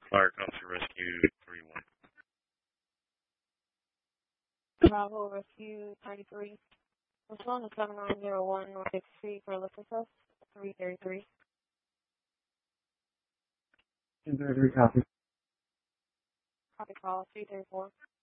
Fire Officer Rescue 31. Bravo Rescue 33. What's on the 7901 North 6th Street for liquor test? 333. 333 copy. Copy call 334.